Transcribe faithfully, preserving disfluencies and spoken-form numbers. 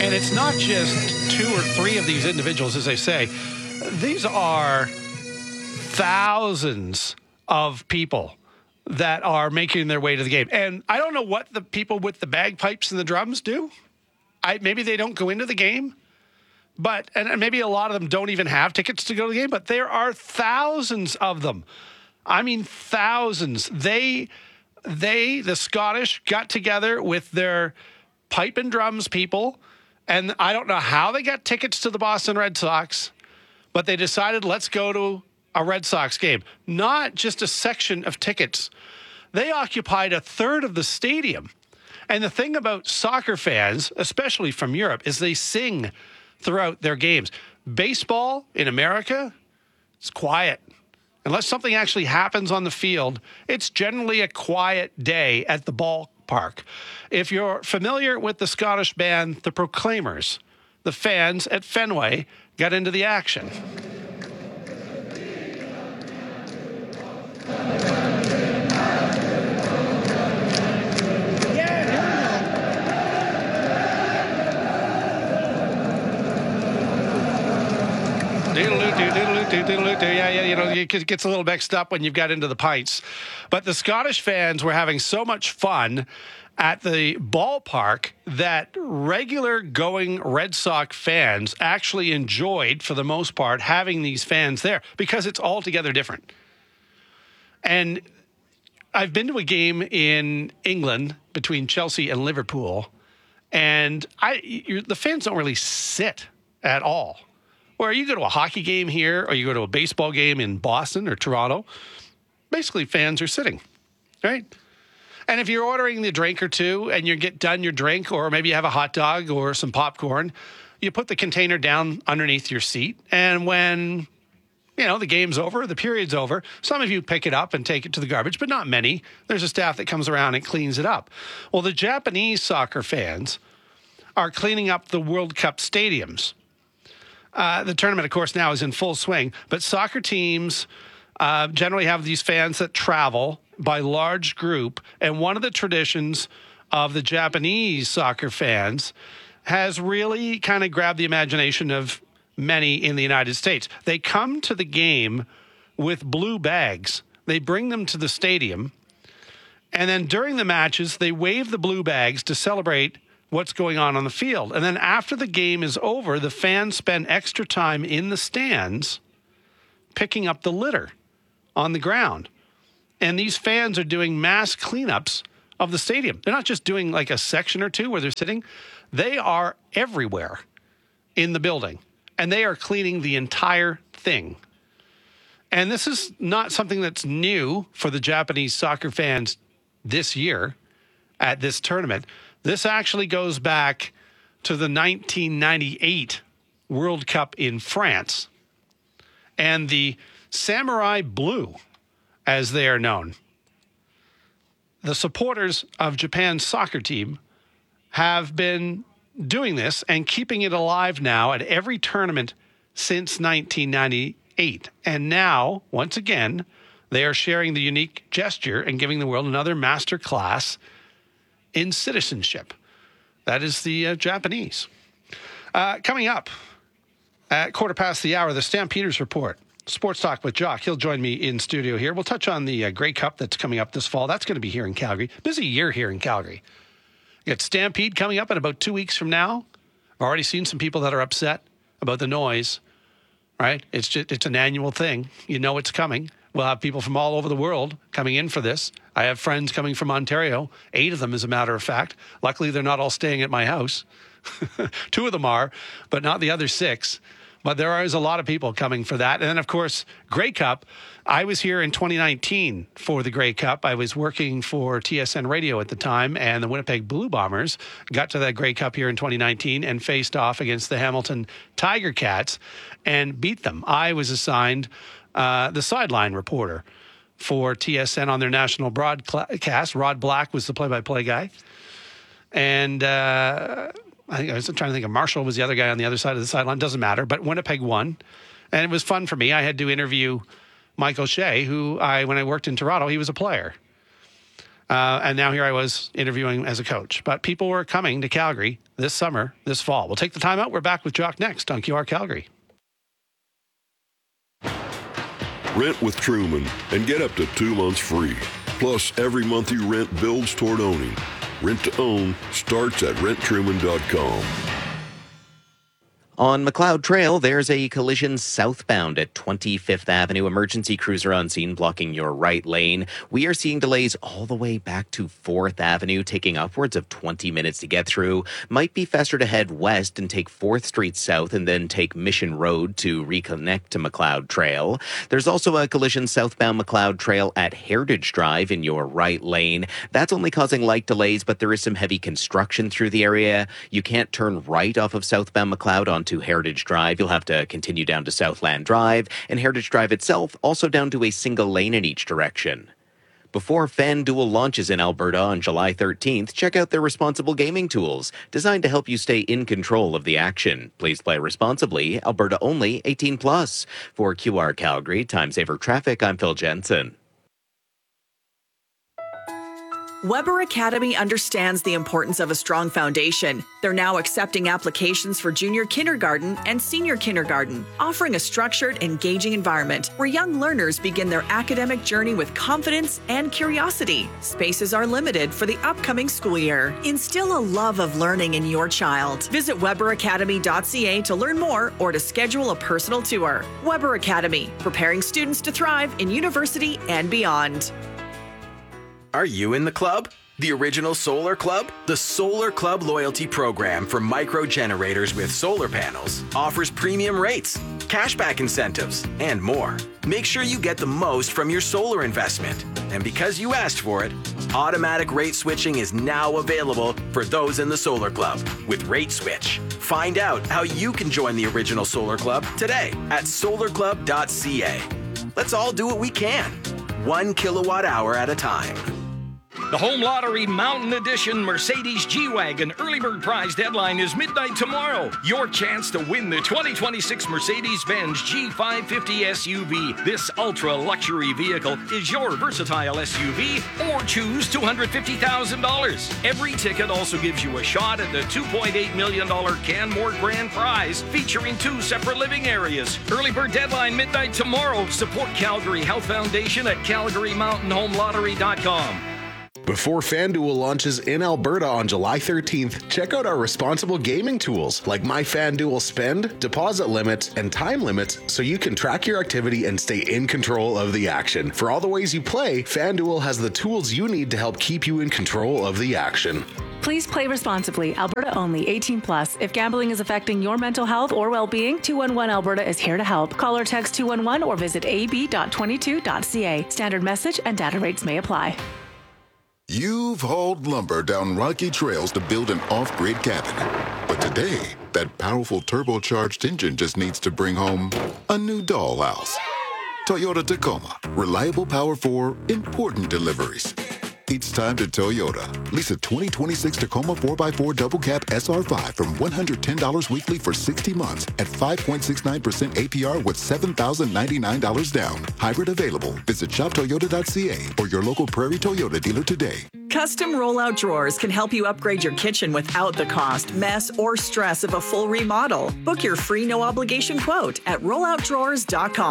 And it's not just two or three of these individuals, as I say. These are thousands of people that are making their way to the game. And I don't know what the people with the bagpipes and the drums do. I, maybe they don't go into the game. But, and maybe a lot of them don't even have tickets to go to the game, but there are thousands of them. I mean, thousands. They, they, the Scottish, got together with their pipe and drums people, and I don't know how they got tickets to the Boston Red Sox, but they decided, let's go to a Red Sox game. Not just a section of tickets. They occupied a third of the stadium. And the thing about soccer fans, especially from Europe, is they sing throughout their games. Baseball in America, it's quiet. Unless something actually happens on the field, it's generally a quiet day at the ballpark. If you're familiar with the Scottish band, the Proclaimers, the fans at Fenway got into the action. Yeah, yeah, you know, it gets a little mixed up when you've got into the pints. But the Scottish fans were having so much fun at the ballpark that regular going Red Sox fans actually enjoyed, for the most part, having these fans there because it's altogether different. And I've been to a game in England between Chelsea and Liverpool, and I you're, the fans don't really sit at all. Where you go to a hockey game here or you go to a baseball game in Boston or Toronto, basically fans are sitting, right? And if you're ordering the drink or two and you get done your drink, or maybe you have a hot dog or some popcorn, you put the container down underneath your seat. And when, you know, the game's over, the period's over, some of you pick it up and take it to the garbage, but not many. There's a staff that comes around and cleans it up. Well, the Japanese soccer fans are cleaning up the World Cup stadiums. Uh, the tournament, of course, now is in full swing, but soccer teams uh, generally have these fans that travel by large group. And one of the traditions of the Japanese soccer fans has really kind of grabbed the imagination of many in the United States. They come to the game with blue bags. They bring them to the stadium. And then during the matches, they wave the blue bags to celebrate what's going on on the field. And then after the game is over, the fans spend extra time in the stands picking up the litter on the ground. And these fans are doing mass cleanups of the stadium. They're not just doing like a section or two where they're sitting. They are everywhere in the building. And they are cleaning the entire thing. And this is not something that's new for the Japanese soccer fans this year at this tournament. This actually goes back to the nineteen ninety-eight World Cup in France. And the Samurai Blue, as they are known, the supporters of Japan's soccer team have been doing this and keeping it alive now at every tournament since nineteen ninety-eight. And now, once again, they are sharing the unique gesture and giving the world another master class in citizenship. That is the uh, Japanese. Uh, coming up at quarter past the hour, the Stampeders Report. Sports Talk with Jock. He'll join me in studio here. We'll touch on the uh, Grey Cup that's coming up this fall. That's going to be here in Calgary. Busy year here in Calgary. You got Stampede coming up in about two weeks from now. I've already seen some people that are upset about the noise, right? It's just, it's an annual thing. You know it's coming. We'll have people from all over the world coming in for this. I have friends coming from Ontario, eight of them, as a matter of fact. Luckily, they're not all staying at my house. Two of them are, but not the other six. But there is a lot of people coming for that. And then, of course, Grey Cup. I was here in twenty nineteen for the Grey Cup. I was working for T S N Radio at the time, and the Winnipeg Blue Bombers got to that Grey Cup here in twenty nineteen and faced off against the Hamilton Tiger Cats and beat them. I was assigned uh, the sideline reporter for T S N on their national broadcast. Rod Black was the play-by-play guy. And uh, I think I was trying to think of Marshall was the other guy on the other side of the sideline. Doesn't matter. But Winnipeg won. And it was fun for me. I had to interview Michael Shea, who I, when I worked in Toronto, he was a player. Uh, and now here I was interviewing as a coach. But people were coming to Calgary this summer, this fall. We'll take the time out. We're back with Jock next on Q R Calgary. Rent with Truman and get up to two months free. Plus, every month you rent builds toward owning. Rent to own starts at rent truman dot com. On McLeod Trail, there's a collision southbound at twenty-fifth Avenue. Emergency cruiser on scene blocking your right lane. We are seeing delays all the way back to fourth Avenue, taking upwards of twenty minutes to get through. Might be faster to head west and take fourth Street south and then take Mission Road to reconnect to McLeod Trail. There's also a collision southbound McLeod Trail at Heritage Drive in your right lane. That's only causing light delays, but there is some heavy construction through the area. You can't turn right off of southbound McLeod on to Heritage Drive. You'll have to continue down to Southland Drive, and Heritage Drive itself also down to a single lane in each direction. Before FanDuel launches in Alberta on July thirteenth, check out their responsible gaming tools, designed to help you stay in control of the action. Please play responsibly. Alberta only, eighteen plus. For Q R Calgary, Time Saver Traffic, I'm Phil Jensen. Weber Academy understands the importance of a strong foundation. They're now accepting applications for junior kindergarten and senior kindergarten, offering a structured, engaging environment where young learners begin their academic journey with confidence and curiosity. Spaces are limited for the upcoming school year. Instill a love of learning in your child. Visit weber academy dot c a to learn more or to schedule a personal tour. Weber Academy, preparing students to thrive in university and beyond. Are you in the club? The original Solar Club? The Solar Club loyalty program for micro generators with solar panels offers premium rates, cashback incentives, and more. Make sure you get the most from your solar investment. And because you asked for it, automatic rate switching is now available for those in the Solar Club with Rate Switch. Find out how you can join the original Solar Club today at solar club dot c a. Let's all do what we can, one kilowatt hour at a time. The Home Lottery Mountain Edition Mercedes G-Wagon Early Bird Prize deadline is midnight tomorrow. Your chance to win the twenty twenty-six Mercedes-Benz G five fifty S U V. This ultra-luxury vehicle is your versatile S U V, or choose two hundred fifty thousand dollars. Every ticket also gives you a shot at the two point eight million dollars Canmore Grand Prize, featuring two separate living areas. Early Bird deadline midnight tomorrow. Support Calgary Health Foundation at calgary mountain home lottery dot com. Before FanDuel launches in Alberta on July thirteenth, check out our responsible gaming tools like My FanDuel Spend, deposit limits, and time limits so you can track your activity and stay in control of the action. For all the ways you play, FanDuel has the tools you need to help keep you in control of the action. Please play responsibly. Alberta only, eighteen plus. If gambling is affecting your mental health or well-being, two one one Alberta is here to help. Call or text two one one or visit a b dot twenty-two dot c a. Standard message and data rates may apply. You've hauled lumber down rocky trails to build an off-grid cabin. But today, that powerful turbocharged engine just needs to bring home a new dollhouse. Toyota Tacoma. Reliable power for important deliveries. It's time to Toyota. Lease a twenty twenty-six Tacoma four by four Double Cab S R five from one hundred ten dollars weekly for sixty months at five point six nine percent A P R with seven thousand ninety-nine dollars down. Hybrid available. Visit shop toyota dot c a or your local Prairie Toyota dealer today. Custom rollout drawers can help you upgrade your kitchen without the cost, mess, or stress of a full remodel. Book your free no obligation quote at rollout drawers dot com.